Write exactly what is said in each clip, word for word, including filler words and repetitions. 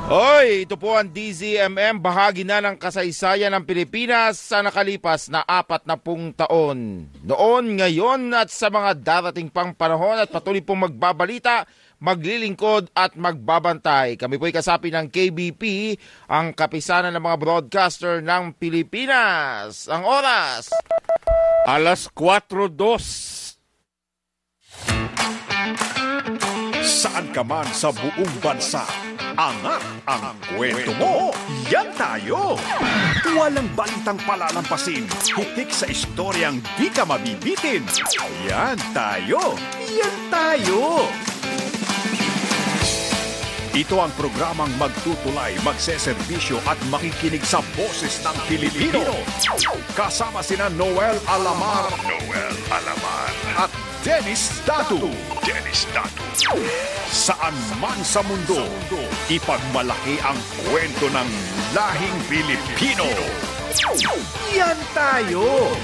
Oy, ito po ang D Z M M, bahagi na ng kasaysayan ng Pilipinas sa nakalipas na apat na pung taon. Noon, ngayon at sa mga darating pang panahon at patuloy pong magbabalita, maglilingkod at magbabantay. Kami po'y kasapi ng K B P, ang kapisanan ng mga broadcaster ng Pilipinas. Ang oras, alas kwatro dos. Saan ka man sa buong bansa, angat ang kwento mo. Yan tayo. Walang balitang palalampasin. Hitik sa istoryang di ka mabibitin. Yan tayo. Yan tayo. Ito ang programang magtutulay, magseserbisyo at makikinig sa boses ng Pilipino. Kasama sina Noel Alamar, Noel Alamar at Dennis Datu. Dennis Datu. Saan man sa mundo, ipagmalaki ang kwento ng lahing Pilipino. Yan tayo.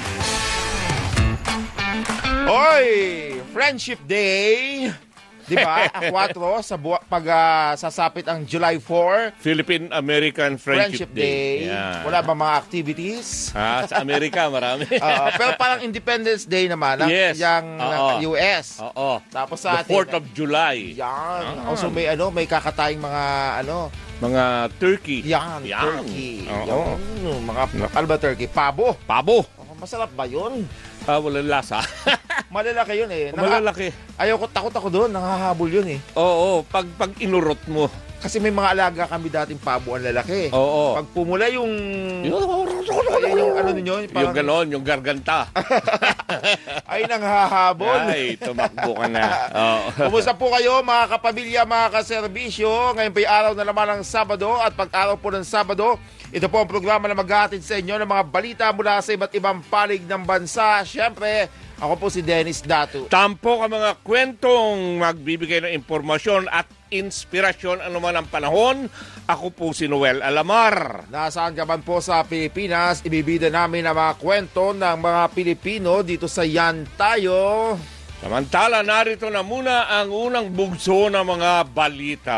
Oy, Friendship Day. Di ba? Ang kwatro, sa bu- pag uh, sasapit ang July fourth, Philippine-American Friendship, Friendship Day. Day. Yeah. Wala ba mga activities? Ha, sa Amerika, marami. uh, pero parang Independence Day naman ng, Yes. yung, ng U S. Oo. Tapos sa The fourth of July. Yan. Ah. Also may ano, may kakatayang mga ano, Mga turkey. yan, Yan. turkey. Oo. Yan, mga ano ba turkey? Pabo. Pabo. Oh, masarap ba 'yun? Ah, walang lasa. Malalaki 'yun eh. Naka- Malalaki. Ayaw ko, takot ako doon, nangahabol 'yun eh. Oo, pag, pag inurot mo. Kasi may mga alaga kami dating pabo ang lalaki. Oo. Pag pumula yung Yung, ay, yung ano ninyo, yung parang ganon, yung garganta. ay nanghahabol. Ay, tumakbo ka na. Oo. Kumusta po kayo mga kapamilya, mga kaserbisyo? Ngayon po'y araw na naman ng Sabado at pag-araw po ng Sabado, ito po ang programa na maghahatid sa inyo ng mga balita mula sa iba't ibang panig ng bansa. Siyempre, ako po si Dennis Datu. Tampok ang mga kwentong magbibigay ng impormasyon at inspirasyon anuman ang panahon. Ako po si Noel Alamar. Nasaan ka man po sa Pilipinas, ibibida namin ang mga kwento ng mga Pilipino dito sa Yan Tayo. Samantala, narito na muna ang unang bugso ng mga balita.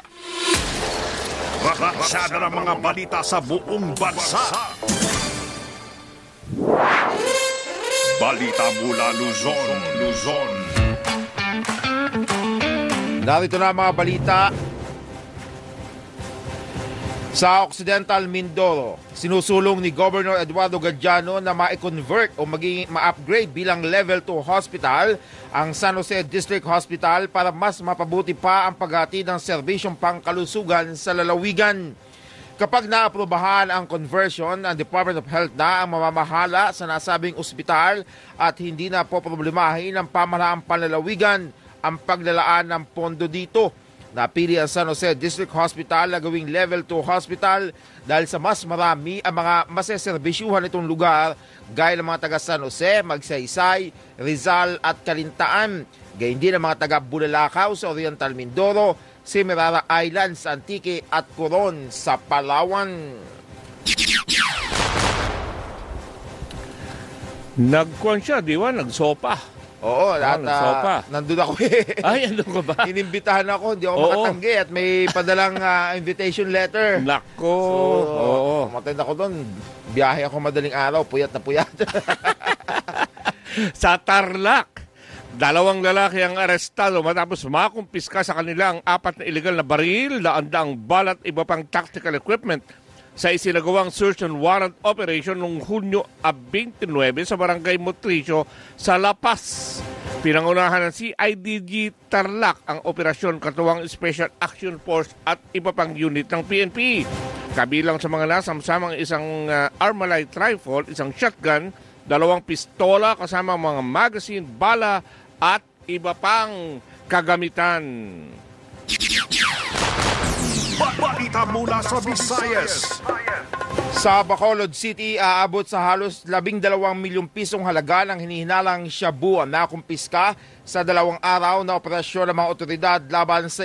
Raksada ng mga balita sa buong bansa. Balita mula Luzon, Luzon. Narito na ang mga balita. Sa Occidental Mindoro, sinusulong ni Governor Eduardo Gadiano na ma-convert o maging ma-upgrade bilang level two hospital ang San Jose District Hospital para mas mapabuti pa ang paghatid ng serbisyong pangkalusugan sa lalawigan. Kapag naaprubahan ang conversion, ang Department of Health na ang mamamahala sa nasabing ospital at hindi na po problemahin ng pamahalaang panlalawigan ang paglalaan ng pondo dito. Napili ang San Jose District Hospital na gawing level two hospital dahil sa mas marami ang mga maseserbisyuhan itong lugar gaya ng mga taga San Jose, Magsaysay, Rizal at Calintaan. Gayun din ang mga taga Bulalakaw sa Oriental Mindoro, Semirara Islands, Antique at Coron sa Palawan. Nagkuhan siya, di ba? Nagsopa. Oo, at nagsopa. uh, nandun ako eh. Ay, ano ka ba? Inimbitahan ako, hindi ako Oo. makatanggi at may padalang uh, invitation letter. Nako. So, Oo. matend ako doon. Biyahe ako madaling araw, puyat na puyat. Sa Tarlac, dalawang lalaki ang arestado matapos makumpiska sa kanila ang apat na illegal na baril, daang-daang balat, iba pang tactical equipment sa isinagawang search and warrant operation noong Hunyo twenty-nine sa Barangay Motricio sa La Paz. Pinangunahan ng C I D G Tarlac ang operasyon katuwang Special Action Force at iba pang unit ng P N P. Kabilang sa mga nasamsamang isang uh, Armalite rifle, isang shotgun, dalawang pistola kasama mga magazine, bala at iba pang kagamitan. Balita mula sa Visayas. Sa Bacolod City, aabot sa halos labing dalawang milyong pisong halaga ng hinihinalang shabu ang nakumpiska sa dalawang araw na operasyon ng mga otoridad laban sa